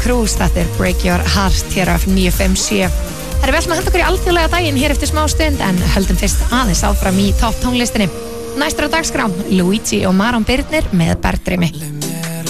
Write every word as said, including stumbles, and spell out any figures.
Cruz, þetta er Break Your Heart hér af níu fimm sjö. Það er vel sem að henda okkur í alþjóðlega daginn hér eftir smá stund en höldum fyrst aðeins áfram í topp tónlistinni. Næstur á dagskrá, Luigi og Maron Birnir með Bergdrimi.